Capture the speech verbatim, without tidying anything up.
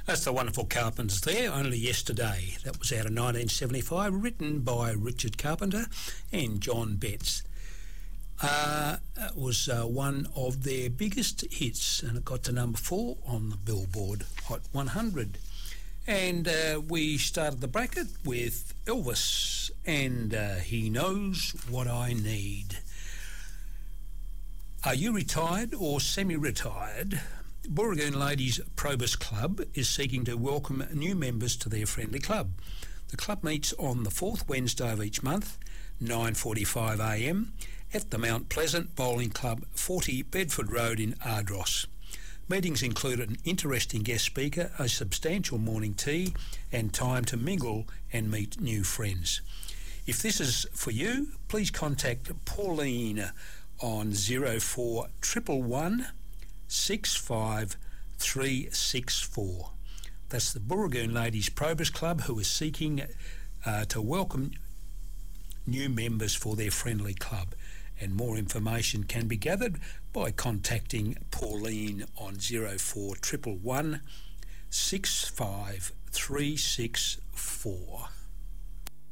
That's the Wonderful Carpenters there, Only Yesterday. That was out of nineteen seventy-five, written by Richard Carpenter and John Betts. Uh, it was uh, one of their biggest hits, and it got to number four on the Billboard Hot one hundred. And uh, we started the bracket with Elvis, and uh, He Knows What I Need. Are you retired or semi-retired? Booragoon Ladies Probus Club is seeking to welcome new members to their friendly club. The club meets on the fourth Wednesday of each month, nine forty-five a m, at the Mount Pleasant Bowling Club, forty Bedford Road in Ardross. Meetings include an interesting guest speaker, a substantial morning tea, and time to mingle and meet new friends. If this is for you, please contact Pauline on zero four one one one six five three six four. That's the Booragoon Ladies Probus Club, who is seeking uh, to welcome new members for their friendly club. And more information can be gathered by contacting Pauline on zero four one one one six five three six four.